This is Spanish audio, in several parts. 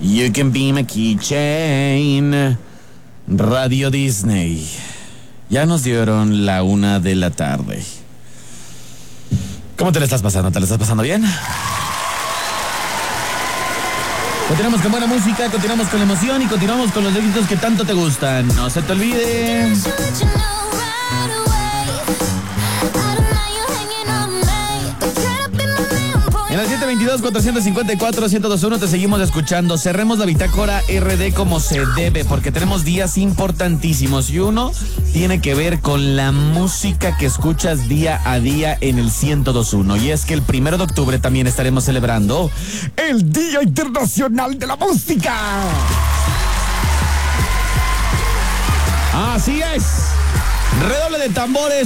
You can be my keychain. Radio Disney. Ya nos dieron la 1:00 p.m. ¿Cómo te la estás pasando? ¿Te la estás pasando bien? Continuamos con buena música, continuamos con la emoción y continuamos con los éxitos que tanto te gustan. No se te olvide. En la 722-454-1021 te seguimos escuchando. Cerremos la bitácora RD como se debe, porque tenemos días importantísimos y uno tiene que ver con la música que escuchas día a día en el 1021. Y es que el 1 de octubre también estaremos celebrando el Día Internacional de la Música. Así es. Redoble de tambores.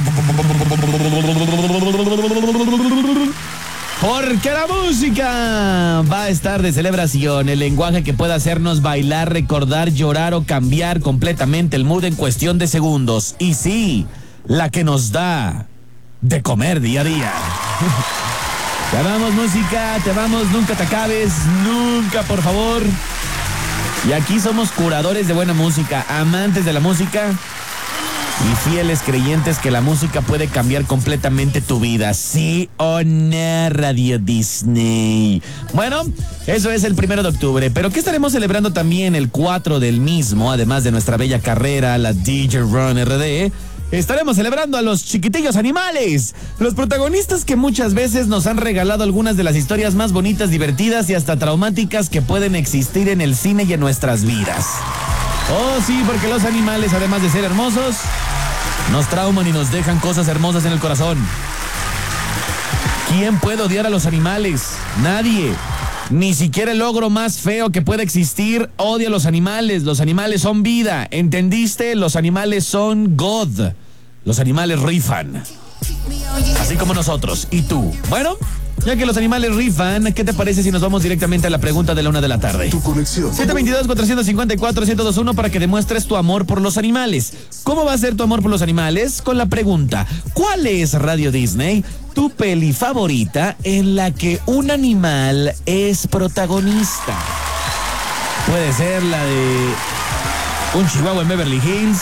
Porque la música va a estar de celebración, el lenguaje que pueda hacernos bailar, recordar, llorar o cambiar completamente el mood en cuestión de segundos. Y sí, la que nos da de comer día a día. Te amamos música, te amamos, nunca te acabes, nunca, por favor. Y aquí somos curadores de buena música, amantes de la música y fieles creyentes que la música puede cambiar completamente tu vida. ¿Sí o no, Radio Disney? Bueno, eso es el 1 de octubre. ¿Pero qué estaremos celebrando también el 4 del mismo? Además de nuestra bella carrera, la DJ Run RD, estaremos celebrando a los chiquitillos animales. Los protagonistas que muchas veces nos han regalado algunas de las historias más bonitas, divertidas y hasta traumáticas que pueden existir en el cine y en nuestras vidas. Oh, sí, porque los animales, además de ser hermosos, nos trauman y nos dejan cosas hermosas en el corazón. ¿Quién puede odiar a los animales? Nadie. Ni siquiera el ogro más feo que pueda existir odia a los animales. Los animales son vida, ¿entendiste? Los animales son God. Los animales rifan. Así como nosotros. ¿Y tú? Bueno, ya que los animales rifan, ¿qué te parece si nos vamos directamente a la pregunta de la 1:00 p.m? Tu conexión. 722-454-1021 para que demuestres tu amor por los animales. ¿Cómo va a ser tu amor por los animales? Con la pregunta: ¿cuál es, Radio Disney, tu peli favorita en la que un animal es protagonista? Puede ser la de un chihuahua en Beverly Hills.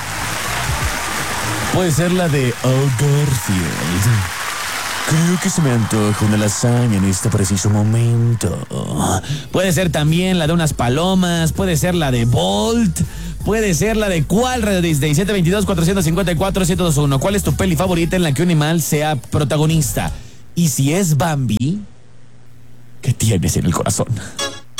Puede ser la de Garfield. Creo que se me antoja una lasaña en este preciso momento. Puede ser también la de unas palomas. Puede ser la de Bolt. Puede ser la de ¿cuál, Radio Disney? 722-454-1021. ¿Cuál es tu peli favorita en la que un animal sea protagonista? Y si es Bambi, ¿qué tienes en el corazón?